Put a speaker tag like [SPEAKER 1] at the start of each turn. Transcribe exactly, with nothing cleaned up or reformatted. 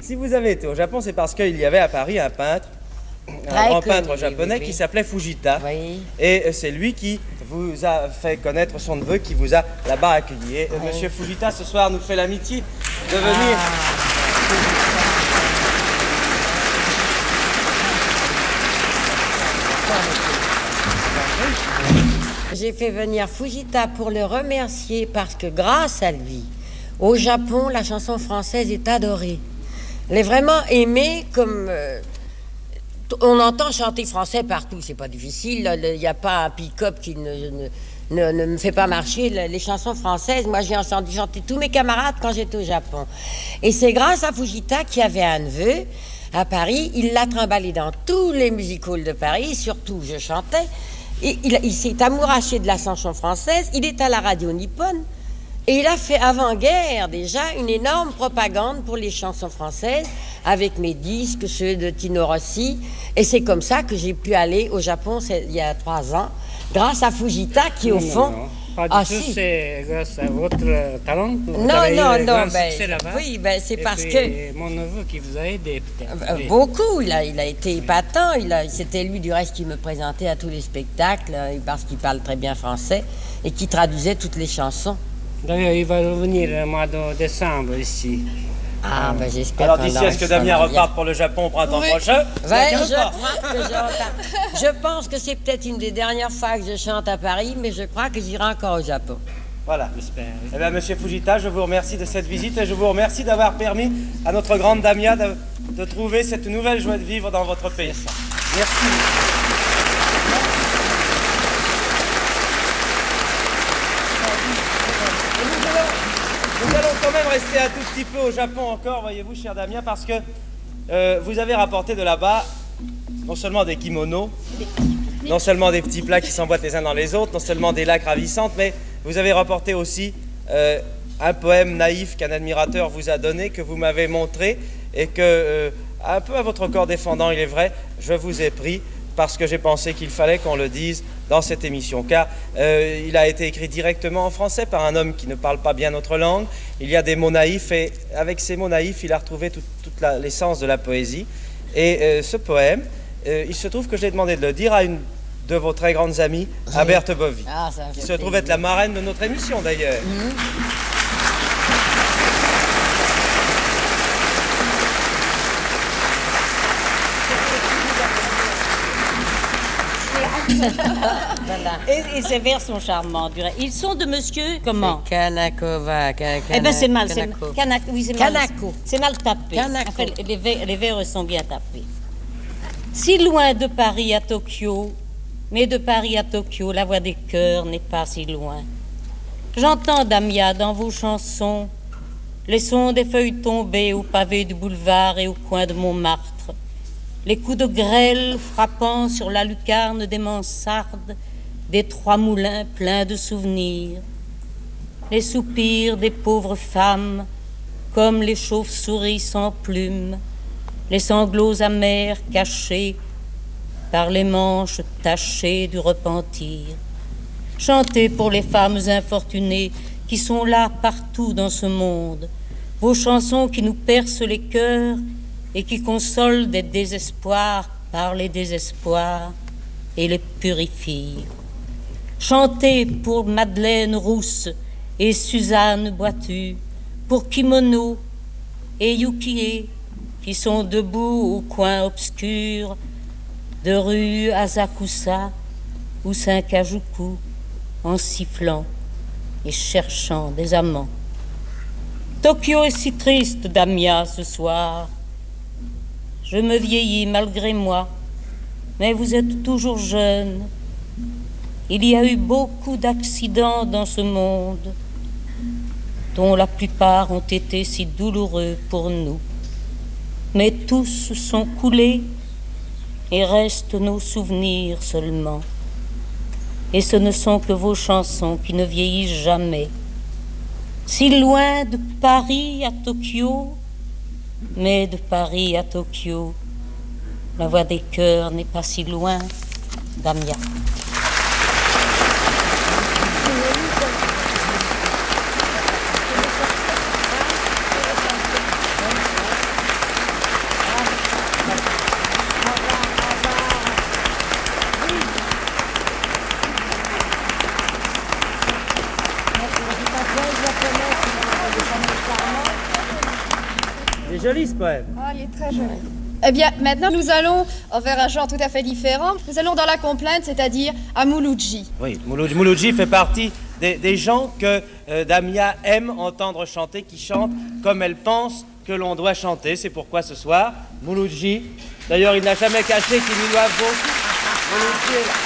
[SPEAKER 1] Si vous avez été au Japon, c'est parce qu'il y avait à Paris un peintre, un
[SPEAKER 2] Très
[SPEAKER 1] grand
[SPEAKER 2] connu,
[SPEAKER 1] peintre japonais
[SPEAKER 2] oui, oui.
[SPEAKER 1] qui s'appelait Fujita.
[SPEAKER 2] Oui.
[SPEAKER 1] Et c'est lui qui vous a fait connaître son neveu, qui vous a là-bas accueilli. Et
[SPEAKER 2] Oui.
[SPEAKER 1] Monsieur Fujita, ce soir, nous fait l'amitié de venir.
[SPEAKER 2] J'ai fait venir Fujita pour le remercier parce que grâce à lui, au Japon, la chanson française est adorée. Elle est vraiment aimée comme... euh, on entend chanter français partout, c'est pas difficile. Il n'y a pas un pick-up qui ne, ne, ne, ne me fait pas marcher. Le- Les chansons françaises, moi j'ai entendu chanter tous mes camarades quand j'étais au Japon. Et c'est grâce à Fujita qui avait un neveu à Paris. Il l'a trimballé dans tous les music-halls de Paris, surtout je chantais. Et il, il s'est amouraché de la chanson française. Il est à la radio nippone. Et il a fait avant-guerre déjà une énorme propagande pour les chansons françaises avec mes disques, ceux de Tino Rossi. Et c'est comme ça que j'ai pu aller au Japon il y a trois ans, grâce à Fujita qui au
[SPEAKER 3] Non,
[SPEAKER 2] fond...
[SPEAKER 3] non, non. Pas du
[SPEAKER 2] Ah,
[SPEAKER 3] tout,
[SPEAKER 2] si.
[SPEAKER 3] c'est grâce à votre talent. Vous
[SPEAKER 2] Non,
[SPEAKER 3] avez eu
[SPEAKER 2] non,
[SPEAKER 3] un
[SPEAKER 2] non,
[SPEAKER 3] grand
[SPEAKER 2] ben,
[SPEAKER 3] succès là-bas.
[SPEAKER 2] oui, ben, c'est
[SPEAKER 3] Et
[SPEAKER 2] parce
[SPEAKER 3] puis,
[SPEAKER 2] que-
[SPEAKER 3] mon neveu qui vous a aidé, peut-être.
[SPEAKER 2] Euh,
[SPEAKER 3] Oui.
[SPEAKER 2] Beaucoup, il a, il a été épatant. Il a, c'était lui du reste qui me présentait à tous les spectacles euh, parce qu'il parle très bien français et qui traduisait toutes les chansons.
[SPEAKER 3] D'ailleurs, il va revenir au mois de décembre ici.
[SPEAKER 2] Ah, ben j'espère.
[SPEAKER 1] Alors
[SPEAKER 2] qu'on
[SPEAKER 1] d'ici
[SPEAKER 2] aura
[SPEAKER 1] à ce que
[SPEAKER 2] ça
[SPEAKER 1] Damien
[SPEAKER 2] bien.
[SPEAKER 1] reparte pour le Japon au printemps
[SPEAKER 4] Oui.
[SPEAKER 1] prochain,
[SPEAKER 2] Ouais,
[SPEAKER 1] ça
[SPEAKER 2] je,
[SPEAKER 1] gâche pas.
[SPEAKER 2] crois que je, je pense que c'est peut-être une des dernières fois que je chante à Paris, mais je crois que j'irai encore au Japon.
[SPEAKER 1] Voilà.
[SPEAKER 3] J'espère. oui.
[SPEAKER 1] Eh bien, Monsieur Fujita, je vous remercie de cette visite et je vous remercie d'avoir permis à notre grande Damia de, de trouver cette nouvelle joie de vivre dans votre pays. Merci. Et nous allons, nous allons quand même rester un tout petit peu au Japon encore, voyez-vous, cher Damien, parce que euh, vous avez rapporté de là-bas non seulement des kimonos, non seulement des petits plats qui s'emboîtent les uns dans les autres, non seulement des lacs ravissantes, mais vous avez rapporté aussi euh, un poème naïf qu'un admirateur vous a donné, que vous m'avez montré, et que, euh, un peu à votre corps défendant, il est vrai, je vous ai pris parce que j'ai pensé qu'il fallait qu'on le dise dans cette émission, car euh, il a été écrit directement en français par un homme qui ne parle pas bien notre langue. Il y a des mots naïfs, et avec ces mots naïfs, il a retrouvé tout- toute la- l'essence de la poésie. Et euh, ce poème, euh, il se trouve que j'ai demandé de le dire à une de vos très grandes amies, à Berthe Bovy,
[SPEAKER 2] Ah, ça me
[SPEAKER 1] qui
[SPEAKER 2] fait
[SPEAKER 1] se trouve
[SPEAKER 2] plaisir.
[SPEAKER 1] être la marraine de notre émission d'ailleurs.
[SPEAKER 2] Voilà.
[SPEAKER 4] Et, et ces vers sont charmants. du reste. Ils sont de monsieur comment?
[SPEAKER 2] Kanakova. Ka-
[SPEAKER 4] Eh ben c'est mal. C'est
[SPEAKER 2] Kanako.
[SPEAKER 4] Kanak- oui, c'est mal.
[SPEAKER 2] Kanako.
[SPEAKER 4] C'est mal tapé.
[SPEAKER 2] Kanako.
[SPEAKER 4] Enfin, les, vers, les vers sont bien tapés. Si loin de Paris à Tokyo, mais de Paris à Tokyo, la voix des cœurs n'est pas si loin. J'entends, Damia, dans vos chansons, les sons des feuilles tombées au pavé du boulevard et au coin de Montmartre, les coups de grêle frappant sur la lucarne des mansardes, des trois moulins pleins de souvenirs, les soupirs des pauvres femmes, comme les chauves-souris sans plumes, les sanglots amers cachés par les manches tachées du repentir. Chantez pour les femmes infortunées qui sont là partout dans ce monde, vos chansons qui nous percent les cœurs et qui consolent des désespoirs par les désespoirs et les purifient. Chantez pour Madeleine Rousse et Suzanne Boitu, pour Kimono et Yukie, qui sont debout au coin obscur de rue Asakusa ou Saint-Kajuku, en sifflant et cherchant des amants. Tokyo est si triste, Damia, ce soir. Je me vieillis malgré moi, mais vous êtes toujours jeune. Il y a eu beaucoup d'accidents dans ce monde, dont la plupart ont été si douloureux pour nous. Mais tous sont coulés et restent nos souvenirs seulement. Et ce ne sont que vos chansons qui ne vieillissent jamais. Si loin de Paris à Tokyo, mais de Paris à Tokyo, la voix des cœurs n'est pas si loin, Damia.
[SPEAKER 1] C'est joli ce poème.
[SPEAKER 5] Ah, il est très joli. Eh bien, maintenant, nous allons vers un genre tout à fait différent. Nous allons dans la complainte, c'est-à-dire à Mouloudji.
[SPEAKER 1] Oui, Mouloudji, Mouloudji fait partie des, des gens que euh, Damia aime entendre chanter, qui chantent comme elle pense que l'on doit chanter. C'est pourquoi ce soir, Mouloudji, d'ailleurs, il n'a jamais caché qu'il lui doit beaucoup. Mouloudji est là.